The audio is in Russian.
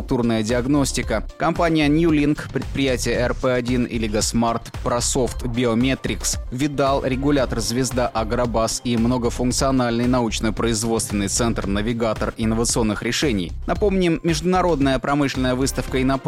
инфраструктурная диагностика. Компания Newlink, предприятие RP1 и Лигасмарт, Прософт Biometrics, Видал, регулятор «Звезда Агробас» и многофункциональный научно-производственный центр «Навигатор инновационных решений». Напомним, международная промышленная выставка «Инопром»